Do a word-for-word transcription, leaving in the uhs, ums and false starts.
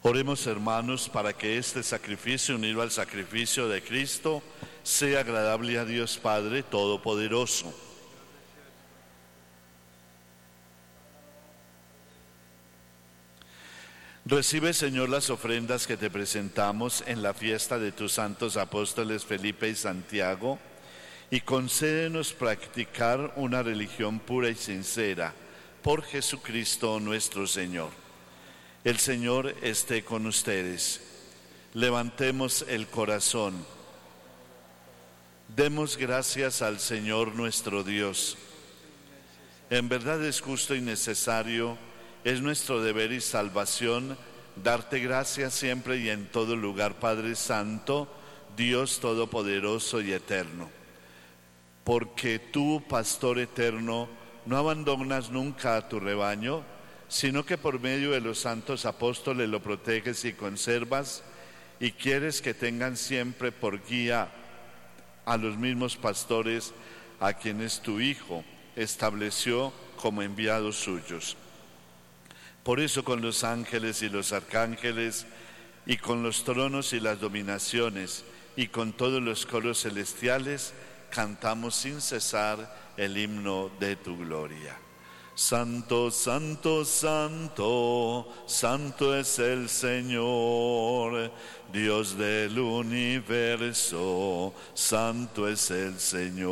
Oremos, hermanos, para que este sacrificio, unido al sacrificio de Cristo, sea agradable a Dios Padre Todopoderoso. Recibe, Señor, las ofrendas que te presentamos en la fiesta de tus santos apóstoles Felipe y Santiago, y concédenos practicar una religión pura y sincera, por Jesucristo nuestro Señor. El Señor esté con ustedes. Levantemos el corazón. Demos gracias al Señor nuestro Dios. En verdad es justo y necesario, es nuestro deber y salvación, darte gracias siempre y en todo lugar, Padre Santo, Dios Todopoderoso y Eterno. Porque tú, Pastor eterno, no abandonas nunca a tu rebaño, sino que por medio de los santos apóstoles lo proteges y conservas, y quieres que tengan siempre por guía a los mismos pastores a quienes tu Hijo estableció como enviados suyos. Por eso con los ángeles y los arcángeles, y con los tronos y las dominaciones, y con todos los coros celestiales, cantamos sin cesar el himno de tu gloria. Santo, santo, santo, santo es el Señor, Dios del universo, santo es el Señor.